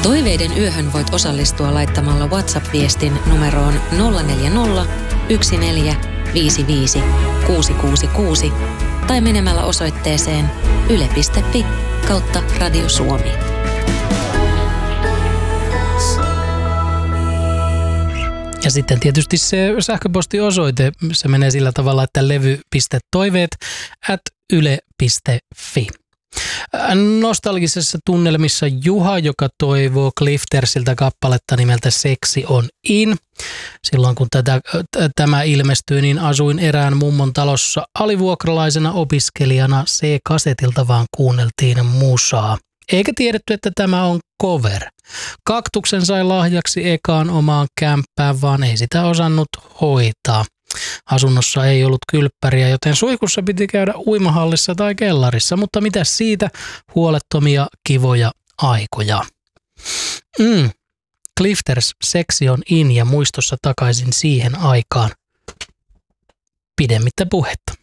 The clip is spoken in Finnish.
Toiveiden yöhön voit osallistua laittamalla WhatsApp-viestin numeroon 040 14 55 666 tai menemällä osoitteeseen yle.fi/Radio Suomi. Ja sitten tietysti se sähköpostiosoite, se menee sillä tavalla, että levy.toiveet@yle.fi. Nostalgisessa tunnelmissa Juha, joka toivoo Cliftersiltä kappaletta nimeltä Seksi on in. Silloin kun tämä ilmestyi, niin asuin erään mummon talossa alivuokralaisena opiskelijana. C-kasetilta vaan kuunneltiin musaa. Eikä tiedetty, että tämä on cover. Kaktuksen sai lahjaksi ekaan omaan kämppään, vaan ei sitä osannut hoitaa. Asunnossa ei ollut kylppäriä, joten suihkussa piti käydä uimahallissa tai kellarissa, mutta mitäs siitä, huolettomia, kivoja aikoja. Clifters, Seksi on in ja muistossa takaisin siihen aikaan. Pidemmittä puhetta.